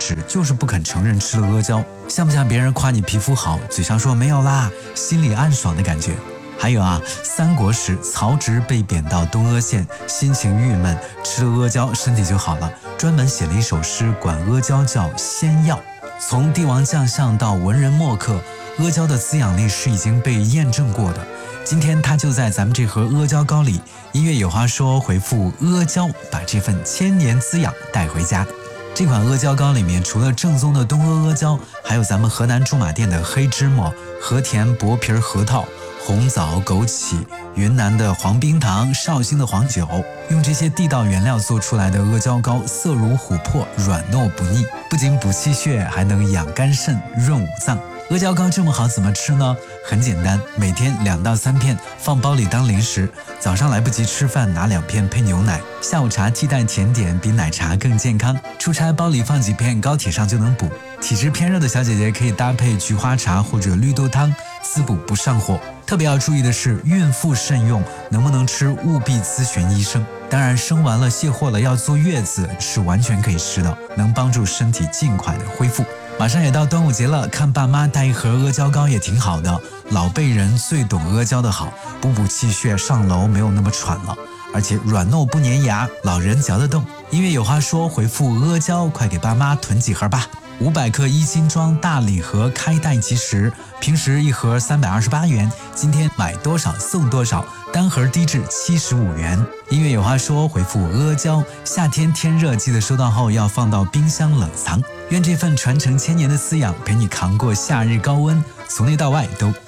始就是不肯承认吃了阿胶，像不像别人夸你皮肤好，嘴上说没有啦，心里暗爽的感觉？还有啊，三国时曹植被贬到东阿县，心情郁闷，吃了阿胶身体就好了，专门写了一首诗，管阿胶叫仙药。从帝王将相到文人墨客，阿胶的滋养力是已经被验证过的。今天它就在咱们这盒阿胶糕里。音乐有话说，回复阿胶，把这份千年滋养带回家。这款阿胶糕里面除了正宗的东阿阿胶，还有咱们河南驻马店的黑芝麻、和田薄皮核桃、红枣、枸杞、云南的黄冰糖、绍兴的黄酒，用这些地道原料做出来的阿胶糕，色如琥珀，软糯不腻，不仅补气血，还能养肝肾、润五脏。阿胶糕这么好，怎么吃呢？很简单，每天2到3片，放包里当零食。早上来不及吃饭，拿2片配牛奶。下午茶替代甜点，比奶茶更健康。出差包里放几片，高铁上就能补。体质偏热的小姐姐可以搭配菊花茶或者绿豆汤，滋补不上火。特别要注意的是，孕妇慎用，能不能吃务必咨询医生。当然，生完了卸货了要坐月子是完全可以吃的，能帮助身体尽快的恢复。马上也到端午节了，看爸妈带一盒阿胶糕也挺好的。老辈人最懂阿胶的好，补气血，上楼没有那么喘了，而且软糯不粘牙，老人嚼得动。音乐有话说，回复阿胶，快给爸妈囤几盒吧。500克1斤装大礼盒，开袋即食，平时一盒328元，今天买多少送多少，单盒低至75元。音乐有话说，回复阿胶，夏天天热，记得收到后要放到冰箱冷藏。愿这份传承千年的滋养陪你扛过夏日高温，从内到外都